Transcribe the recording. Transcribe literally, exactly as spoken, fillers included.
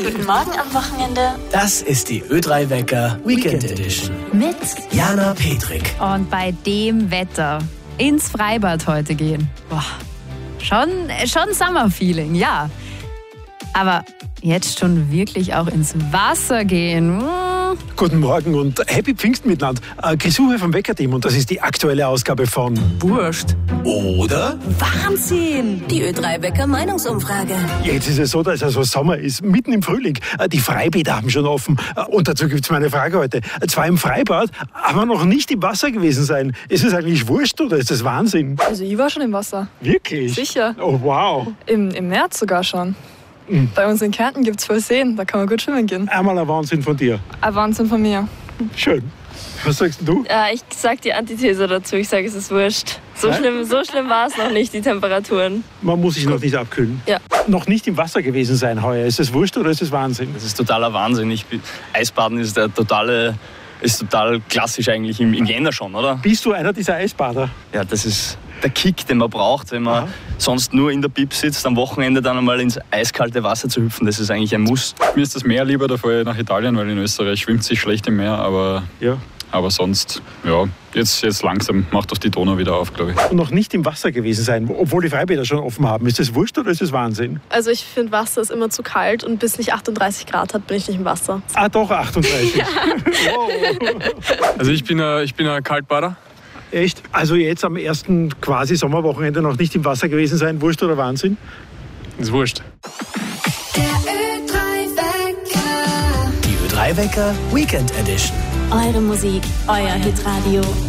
Guten Morgen am Wochenende. Das ist die Ö drei Wecker Weekend Edition Mit Jana Petrik. Und bei dem Wetter ins Freibad heute gehen. Boah, schon, schon Summer-Feeling, ja. Aber jetzt schon wirklich auch ins Wasser gehen. Hm. Guten Morgen und Happy Pfingsten miteinander. Äh, Gesuche vom Weckerteam und das ist die aktuelle Ausgabe von Wurscht. Oder? Wahnsinn! Die Ö drei Wecker Meinungsumfrage. Jetzt ist es so, dass es also Sommer ist, mitten im Frühling. Äh, Die Freibäder haben schon offen. Äh, Und dazu gibt es meine Frage heute. Äh, Zwar im Freibad, aber noch nicht im Wasser gewesen sein. Ist es eigentlich wurscht oder ist das Wahnsinn? Also ich war schon im Wasser. Wirklich? Sicher. Oh wow. Im, im März sogar schon. Bei uns in Kärnten gibt es voll Seen, da kann man gut schwimmen gehen. Einmal ein Wahnsinn von dir. Ein Wahnsinn von mir. Schön. Was sagst du? Ja, ich sag die Antithese dazu. Ich sage, es ist wurscht. So Nein? schlimm, so schlimm war es noch nicht, die Temperaturen. Man muss sich noch nicht abkühlen. Ja. Noch nicht im Wasser gewesen sein heuer. Ist es wurscht oder ist es Wahnsinn? Das ist totaler Wahnsinn. Ich, Eisbaden ist der totale, ist total klassisch eigentlich im, im Jänner schon, oder? Bist du einer dieser Eisbader? Ja, das ist der Kick, den man braucht, wenn man Aha. sonst nur in der Bib sitzt, am Wochenende dann einmal ins eiskalte Wasser zu hüpfen. Das ist eigentlich ein Muss. Mir ist das Meer lieber, da fahre ich nach Italien, weil in Österreich schwimmt sich schlecht im Meer, aber, Ja. aber sonst, ja, jetzt, jetzt langsam macht doch die Donau wieder auf, glaube ich. Und noch nicht im Wasser gewesen sein, obwohl die Freibäder schon offen haben. Ist das wurscht oder ist das Wahnsinn? Also ich finde, Wasser ist immer zu kalt und bis nicht achtunddreißig Grad hat, bin ich nicht im Wasser. Ah, doch, achtunddreißig. Wow. Also ich bin ein, ich bin ein Kaltbader. Echt? Also jetzt am ersten quasi Sommerwochenende noch nicht im Wasser gewesen sein, wurscht oder Wahnsinn? Ist wurscht. Der Ö drei Wecker. Die Ö drei Wecker Weekend Edition. Eure Musik, euer Hitradio.